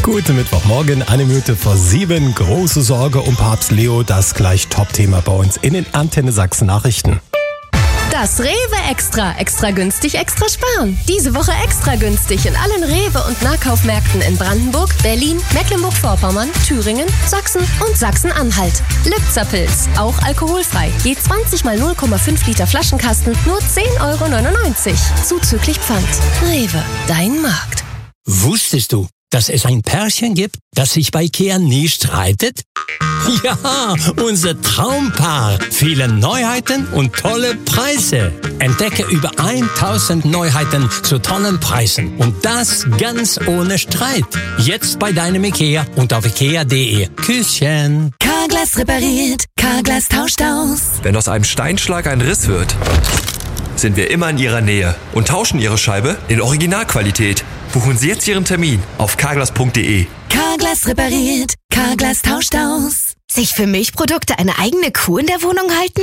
Guten Mittwochmorgen, 1:07. Große Sorge um Papst Leo, das gleich Top-Thema bei uns in den Antenne Sachsen Nachrichten. Das Rewe Extra. Extra günstig, extra sparen. Diese Woche extra günstig in allen Rewe- und Nahkaufmärkten in Brandenburg, Berlin, Mecklenburg-Vorpommern, Thüringen, Sachsen und Sachsen-Anhalt. Lipzerpilz, auch alkoholfrei. Je 20 mal 0,5 Liter Flaschenkasten, nur 10,99 €. Zuzüglich Pfand. Rewe, dein Markt. Wusstest du, dass es ein Pärchen gibt, das sich bei IKEA nie streitet? Ja, unser Traumpaar. Viele Neuheiten und tolle Preise. Entdecke über 1000 Neuheiten zu tollen Preisen. Und das ganz ohne Streit. Jetzt bei deinem IKEA und auf ikea.de. Küsschen. Carglass repariert, Carglass tauscht aus. Wenn aus einem Steinschlag ein Riss wird, sind wir immer in Ihrer Nähe und tauschen Ihre Scheibe in Originalqualität. Buchen Sie jetzt Ihren Termin auf carglass.de. Carglass repariert, Carglass tauscht aus. Sich für Milchprodukte eine eigene Kuh in der Wohnung halten?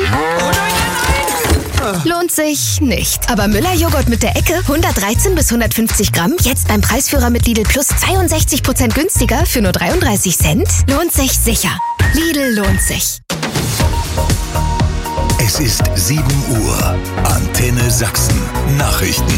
Lohnt sich nicht. Aber Müller-Joghurt mit der Ecke, 113 bis 150 Gramm, jetzt beim Preisführer mit Lidl Plus 62% günstiger für nur 33 Cent? Lohnt sich sicher. Lidl lohnt sich. Es ist 7 Uhr. Antenne Sachsen. Nachrichten.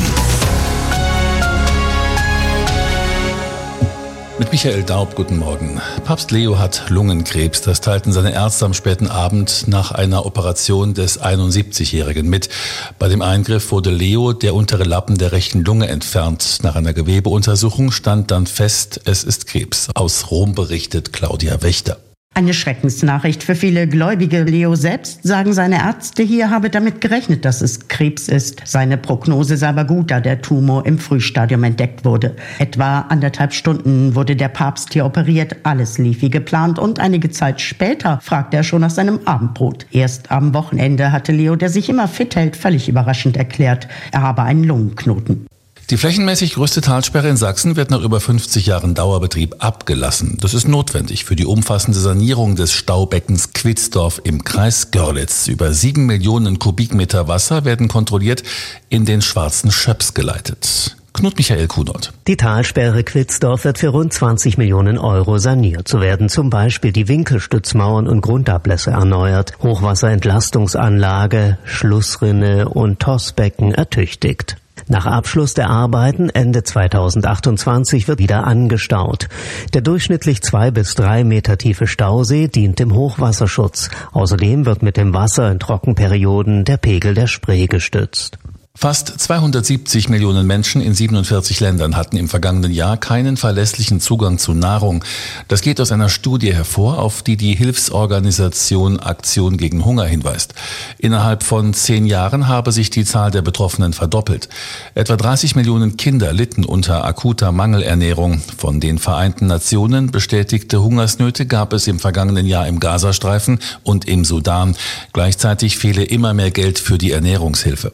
Mit Michael Daub, guten Morgen. Papst Leo hat Lungenkrebs. Das teilten seine Ärzte am späten Abend nach einer Operation des 71-Jährigen mit. Bei dem Eingriff wurde Leo der untere Lappen der rechten Lunge entfernt. Nach einer Gewebeuntersuchung stand dann fest, es ist Krebs. Aus Rom berichtet Claudia Wächter. Eine Schreckensnachricht für viele Gläubige. Leo selbst, sagen seine Ärzte hier, habe damit gerechnet, dass es Krebs ist. Seine Prognose sei aber gut, da der Tumor im Frühstadium entdeckt wurde. Etwa 1,5 Stunden wurde der Papst hier operiert. Alles lief wie geplant und einige Zeit später fragte er schon nach seinem Abendbrot. Erst am Wochenende hatte Leo, der sich immer fit hält, völlig überraschend erklärt, er habe einen Lungenknoten. Die flächenmäßig größte Talsperre in Sachsen wird nach über 50 Jahren Dauerbetrieb abgelassen. Das ist notwendig für die umfassende Sanierung des Staubeckens Quitzdorf im Kreis Görlitz. Über 7 Millionen Kubikmeter Wasser werden kontrolliert in den Schwarzen Schöps geleitet. Knut Michael Kunert. Die Talsperre Quitzdorf wird für rund 20 Millionen € saniert. So werden zum Beispiel die Winkelstützmauern und Grundablässe erneuert, Hochwasserentlastungsanlage, Schlussrinne und Tossbecken ertüchtigt. Nach Abschluss der Arbeiten Ende 2028 wird wieder angestaut. Der durchschnittlich 2 bis 3 Meter tiefe Stausee dient dem Hochwasserschutz. Außerdem wird mit dem Wasser in Trockenperioden der Pegel der Spree gestützt. Fast 270 Millionen Menschen in 47 Ländern hatten im vergangenen Jahr keinen verlässlichen Zugang zu Nahrung. Das geht aus einer Studie hervor, auf die die Hilfsorganisation Aktion gegen Hunger hinweist. Innerhalb von 10 Jahren habe sich die Zahl der Betroffenen verdoppelt. Etwa 30 Millionen Kinder litten unter akuter Mangelernährung. Von den Vereinten Nationen bestätigte Hungersnöte gab es im vergangenen Jahr im Gazastreifen und im Sudan. Gleichzeitig fehle immer mehr Geld für die Ernährungshilfe.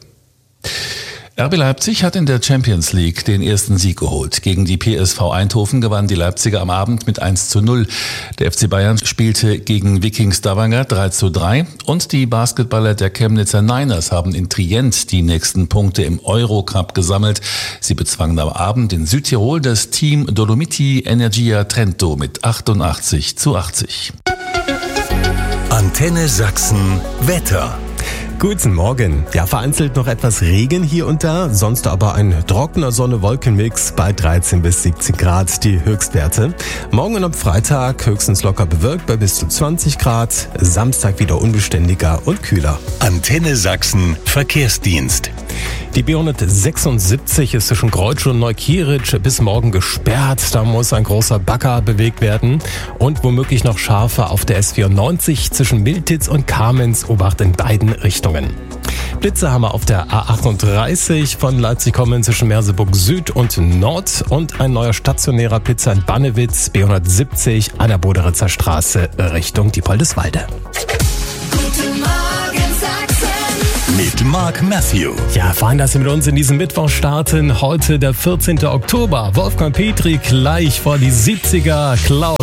RB Leipzig hat in der Champions League den ersten Sieg geholt. Gegen die PSV Eindhoven gewannen die Leipziger am Abend mit 1:0. Der FC Bayern spielte gegen Viking Stavanger 3:3 und die Basketballer der Chemnitzer Niners haben in Trient die nächsten Punkte im Eurocup gesammelt. Sie bezwangen am Abend in Südtirol das Team Dolomiti Energia Trento mit 88:80. Antenne Sachsen Wetter. Guten Morgen. Ja, vereinzelt noch etwas Regen hier und da, sonst aber ein trockener Sonne-Wolken-Mix bei 13 bis 17 Grad die Höchstwerte. Morgen und am Freitag höchstens locker bewölkt bei bis zu 20 Grad, Samstag wieder unbeständiger und kühler. Antenne Sachsen Verkehrsdienst. Die B176 ist zwischen Greutsch und Neukirch bis morgen gesperrt. Da muss ein großer Bagger bewegt werden und womöglich noch Schafe auf der S94 zwischen Miltitz und Kamenz-Obacht in beiden Richtungen. Blitze haben wir auf der A38 von Leipzig kommen zwischen Merseburg Süd und Nord und ein neuer stationärer Blitzer in Bannewitz, B170 an der Boderitzer Straße Richtung Diepoldeswalde. Mit Mark Matthew. Ja, fein, dass Sie mit uns in diesem Mittwoch starten. Heute der 14. Oktober. Wolfgang Petri gleich vor die 70er Cloud.